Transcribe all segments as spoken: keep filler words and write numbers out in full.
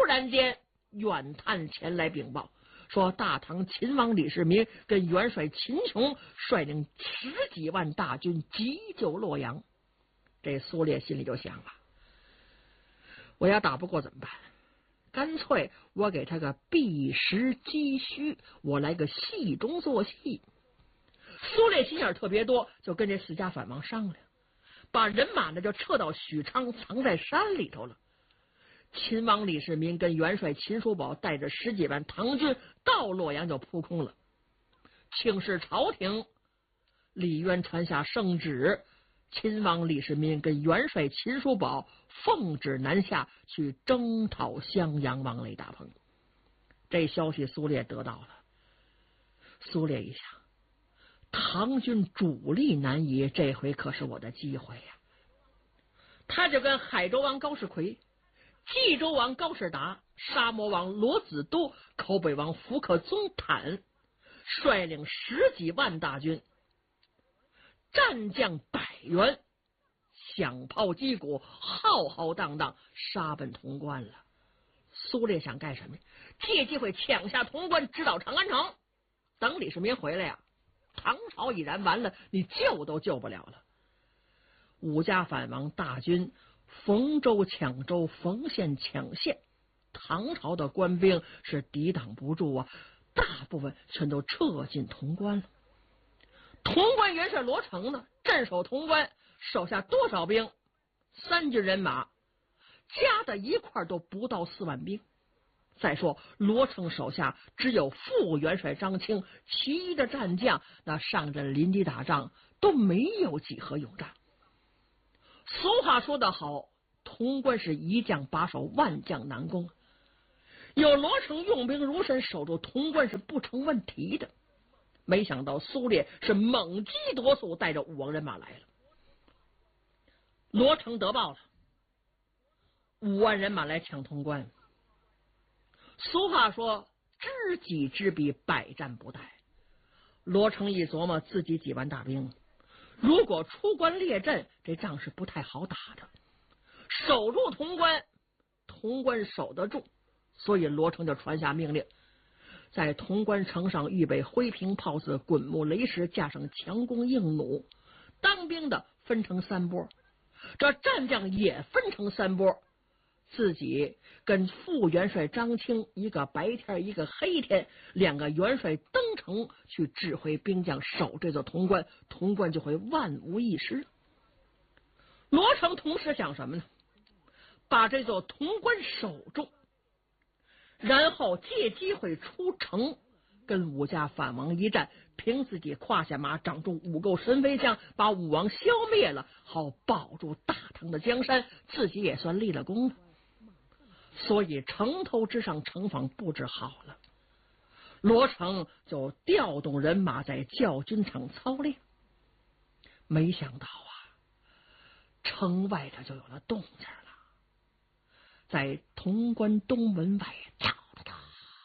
然间远探前来禀报，说大唐秦王李世民跟元帅秦琼率领十几万大军急救洛阳。这苏烈心里就想了，我要打不过怎么办？干脆我给他个避实击虚，我来个戏中做戏。苏烈心眼特别多，就跟这四家反王商量，把人马呢就撤到许昌，藏在山里头了。秦王李世民跟元帅秦叔宝带着十几万唐军到洛阳就扑空了。请示朝廷，李渊传下圣旨，秦王李世民跟元帅秦叔宝奉旨南下去征讨襄阳王雷大鹏。这消息苏烈得到了。苏烈一想，唐军主力南移，这回可是我的机会呀、啊！他就跟海州王高士奎、冀州王高士达、沙漠王罗子都、口北王福克宗坦率领十几万大军，战将百员，响炮击鼓，浩浩荡荡杀奔潼关了。苏烈想干什么？借机会抢下潼关，直捣长安城。等李世民回来呀、啊，唐朝已然完了，你救都救不了了。五家反王大军逢州抢州，逢县抢县，唐朝的官兵是抵挡不住啊，大部分全都撤进潼关了。潼关元帅罗成呢，镇守潼关，手下多少兵？三军人马，加在一块都不到四万兵。再说罗成手下只有副元帅张清，其余的战将那上阵临敌打仗都没有几何勇战。俗话说得好，潼关是一将把守，万将难攻。有罗成用兵如神，守住潼关是不成问题的。没想到苏烈是猛击夺速，带着五王人马来了。罗成得报了，五万人马来抢潼关。俗话说，知己知彼，百战不殆。罗成一琢磨，自己几万大兵，如果出关列阵，这仗是不太好打的。守住潼关，潼关守得住，所以罗成就传下命令，在潼关城上预备灰瓶炮子、滚木雷石，加上强弓硬弩。当兵的分成三波，这战将也分成三波。自己跟副元帅张清，一个白天一个黑天，两个元帅登城去指挥兵将守这座潼关，潼关就会万无一失。罗成同时想什么呢？把这座潼关守住，然后借机会出城，跟五家反王一战，凭自己胯下马长中五够神飞枪，把武王消灭了，好保住大唐的江山，自己也算立了功了。所以城头之上城防布置好了，罗成就调动人马在教军场操练。没想到啊，城外头就有了动静了，在潼关东门外，哒哒哒，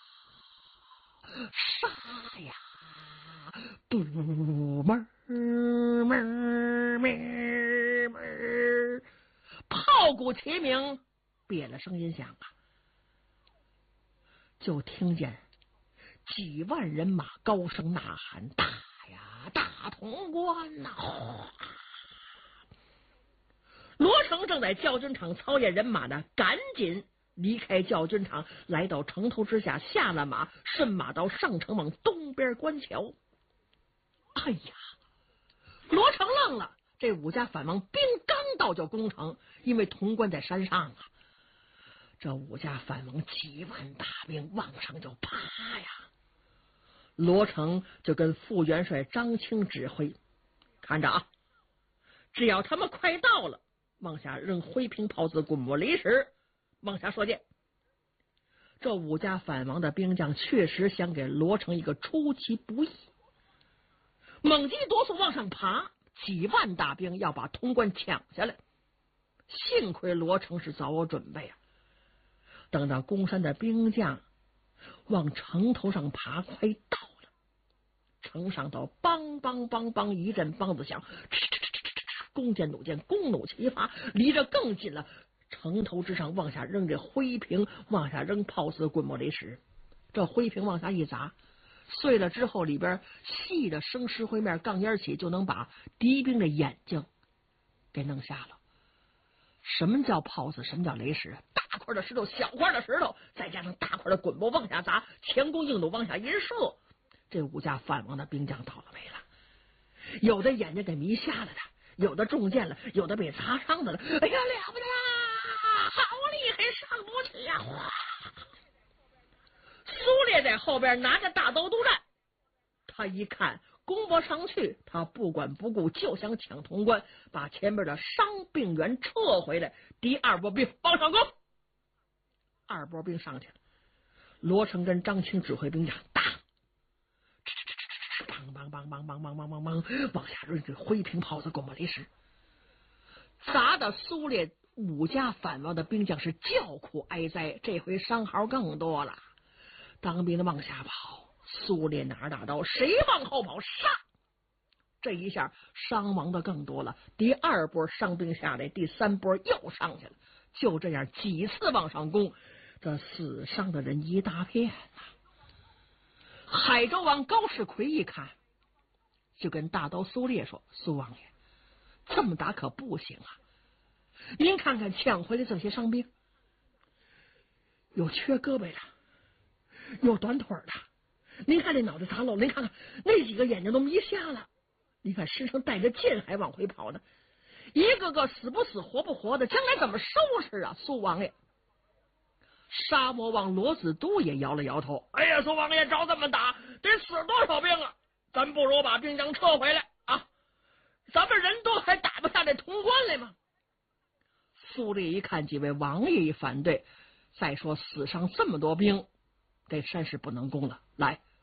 杀呀，嘟门门门门，炮鼓齐鸣，别了声音响啊，就听见几万人马高声呐喊：打呀，大潼关呐！罗成正在教军场操练人马呢，赶紧离开教军场，来到城头之下，下了马，顺马到上城往东边观瞧。哎呀，罗成愣了，这五家反王兵刚到就攻城，因为潼关在山上啊。这五家反王几万大兵往上就爬呀。罗成就跟副元帅张清指挥，看着啊，只要他们快到了，往下扔灰瓶炮子、滚木雷石，往下射箭。这五家反王的兵将确实想给罗成一个出其不意，猛击夺速往上爬，几万大兵要把潼关抢下来。幸亏罗成是早有准备啊，等到攻山的兵将往城头上爬，快到了，城上头梆梆梆梆一阵梆子响，弓箭弩箭，弓弩齐发，离着更近了， 城头之上往下扔这灰瓶，往下扔炮子滚木雷石。这灰瓶往下一砸，碎了之后，里边细的生石灰面杠烟起，就能把敌兵的眼睛给弄瞎了。什么叫炮子？什么叫雷石？大块的石头，小块的石头，再加上大块的滚木往下砸，前弓硬弩往下一射，这五家反王的兵将倒了霉了。有的眼睛给迷瞎了的，有的中箭了，有的被砸伤的了。哎呀，了不得啦！好厉害，上不去呀！哗！苏烈在后边拿着大刀督战，他一看攻不上去，他不管不顾，就想抢潼关，把前边的伤病员撤回来。第二波兵往上攻，二波兵上去了。罗成跟张青指挥兵将，打，梆梆梆梆梆梆梆梆梆，往下扔这灰瓶炮子滚木雷石，砸的苏烈五家反王的兵将是叫苦哀哉，这回伤号更多了。当兵的往下跑，苏烈拿着大刀，谁往后跑杀。这一下伤亡的更多了，第二波伤兵下来，第三波又上去了。就这样几次往上攻，这死伤的人一大片啊。海州王高士奎一看，就跟大刀苏烈说：“苏王爷，这么打可不行啊！您看看抢回来这些伤兵，有缺胳膊的，有短腿的，您看这脑袋砸漏，您看看那几个眼睛都迷瞎了，你看身上带着剑还往回跑呢，一个个死不死活不活的，将来怎么收拾啊？苏王爷！”沙魔王罗子都也摇了摇头：“哎呀，苏王爷，照这么打得死多少兵啊？咱不如把兵将撤回来啊！咱们人多还打不下这潼关来吗？”苏烈一看几位王爷一反对，再说死伤这么多兵，这山是不能攻了。来，